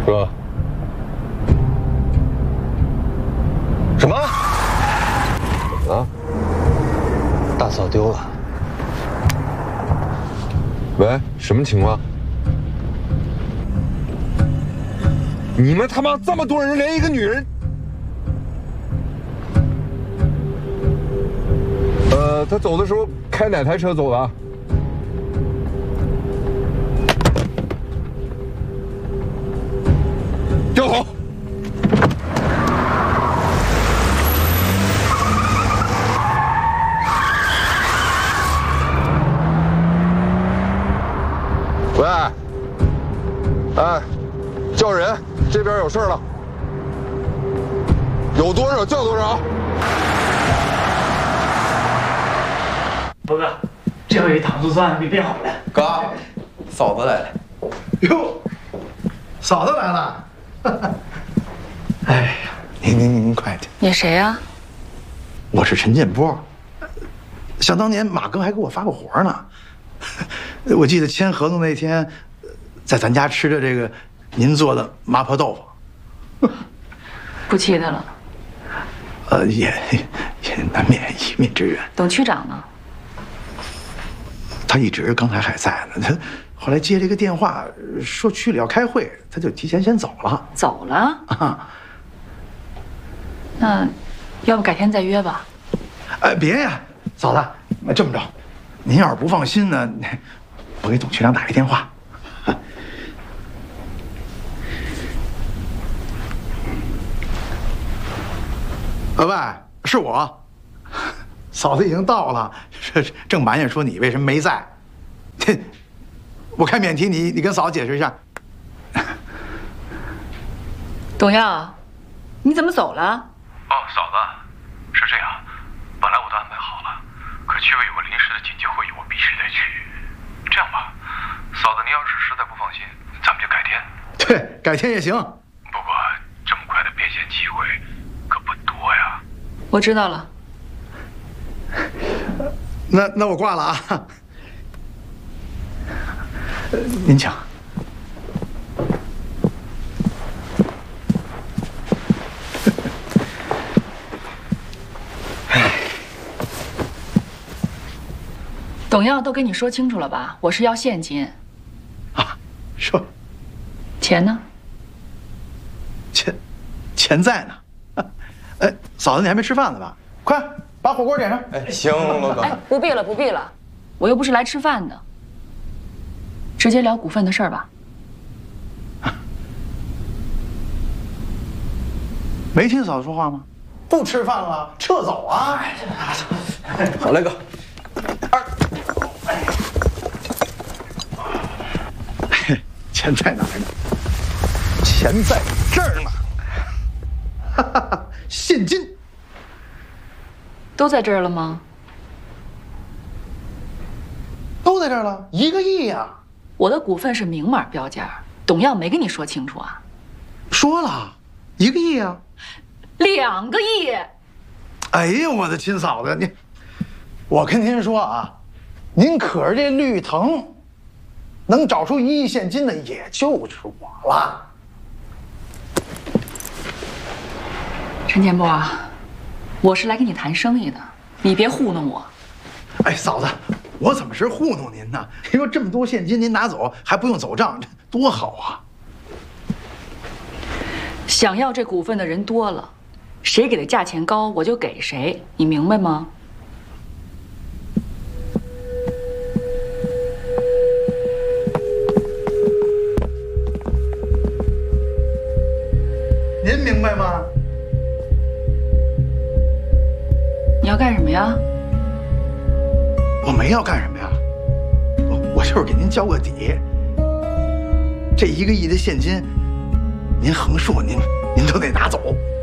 说什么？啊？大嫂丢了。 喂，什么情况？你们他妈这么多人，连一个女人？他走的时候开哪台车走的啊？掉头！喂，哎，叫人，这边有事了，有多少叫多少。 伯哥，这回糖醋蒜给变好了。 哥，嫂子来了。 哟，嫂子来了。哎呀，您快点。 你谁呀？ 我是陈建波。想当年马哥还给我发过活呢。我记得签合同那天，在咱家吃的这个您做的麻婆豆腐。 不记得了。 也难免一面之缘。 董区长呢？ 他一直刚才还在呢，他后来接了一个电话，说区里要开会，他就提前先走了。 走了啊？ 那要不改天再约吧？ 别呀，嫂子，这么着，您要是不放心呢，我给董区长打一电话。喂，是我。嫂子已经到了，正埋怨说你为什么没在。我开免提，你跟嫂子解释一下。 董耀，你怎么走了？ 哦，嫂子，是这样，本来我都安排好了，可区委有个临时的紧急会议，我必须得去。这样吧，嫂子，您要是实在不放心，咱们就改天。 对，改天也行。 不过这么快的变现机会可不多呀。 我知道了。 那我挂了啊。您请。 董耀都跟你说清楚了吧？我是要现金。 啊，说。 钱呢？ 钱在呢。嫂子，你还没吃饭呢吧？快把火锅点上。 哎，行了，哥。 哎，不必了，不必了，我又不是来吃饭的。直接聊股份的事儿吧。 没听嫂子说话吗？不吃饭了，撤走啊！ 好嘞，哥。 钱在哪儿呢？钱在这儿呢。哈哈，现金。 都在这儿了吗？ 都在这儿了，1个亿呀！ 我的股份是明码标价，董耀没跟你说清楚啊？ 说了，1个亿啊 ，2个亿。 哎呀，我的亲嫂子，我跟您说啊，您可是这绿藤，能找出1亿现金的也就是我了。 陈建波，我是来跟你谈生意的，你别糊弄我。 哎，嫂子，我怎么是糊弄您呢？您说这么多现金您拿走还不用走账，这多好啊！ 想要这股份的人多了，谁给的价钱高我就给谁，你明白吗？ 您明白吗？ 你要干什么呀？ 我没要干什么呀，我就是给您交个底。这1个亿的现金，您横竖您都得拿走。